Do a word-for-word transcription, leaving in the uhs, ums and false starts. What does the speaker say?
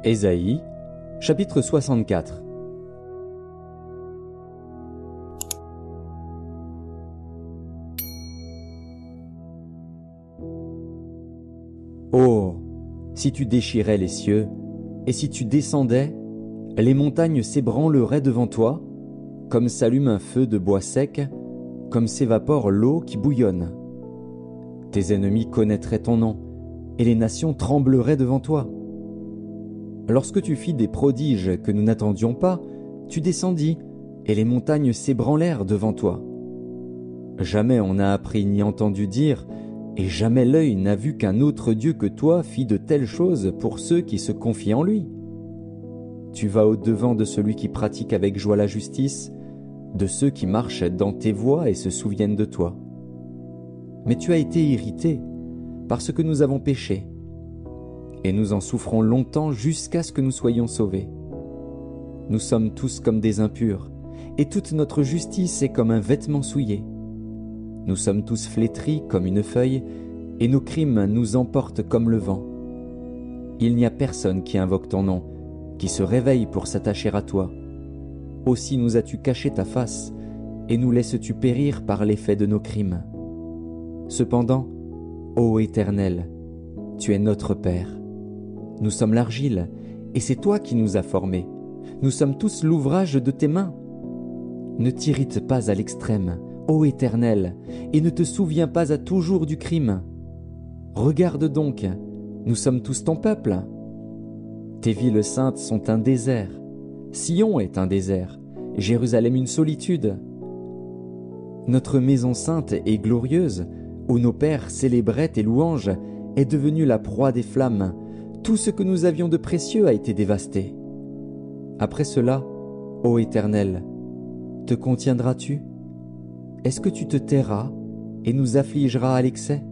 Ésaïe, chapitre soixante-quatre. Oh, si tu déchirais les cieux, et si tu descendais, les montagnes s'ébranleraient devant toi, comme s'allume un feu de bois sec, comme s'évapore l'eau qui bouillonne. Tes ennemis connaîtraient ton nom, et les nations trembleraient devant toi. Lorsque tu fis des prodiges que nous n'attendions pas, tu descendis, et les montagnes s'ébranlèrent devant toi. Jamais on n'a appris ni entendu dire, et jamais l'œil n'a vu qu'un autre Dieu que toi fit de telles choses pour ceux qui se confient en lui. Tu vas au-devant de celui qui pratique avec joie la justice, de ceux qui marchent dans tes voies et se souviennent de toi. Mais tu as été irrité parce que nous avons péché, et nous en souffrons longtemps jusqu'à ce que nous soyons sauvés. Nous sommes tous comme des impurs, et toute notre justice est comme un vêtement souillé. Nous sommes tous flétris comme une feuille, et nos crimes nous emportent comme le vent. Il n'y a personne qui invoque ton nom, qui se réveille pour s'attacher à toi. Aussi nous as-tu caché ta face, et nous laisses-tu périr par l'effet de nos crimes. Cependant, ô Éternel, tu es notre Père. Nous sommes l'argile, et c'est toi qui nous as formés. Nous sommes tous l'ouvrage de tes mains. Ne t'irrite pas à l'extrême, ô Éternel, et ne te souviens pas à toujours du crime. Regarde donc, nous sommes tous ton peuple. Tes villes saintes sont un désert. Sion est un désert, Jérusalem une solitude. Notre maison sainte et glorieuse, où nos pères célébraient tes louanges, est devenue la proie des flammes. Tout ce que nous avions de précieux a été dévasté. Après cela, ô Éternel, te contiendras-tu? Est-ce que tu te tairas et nous affligeras à l'excès?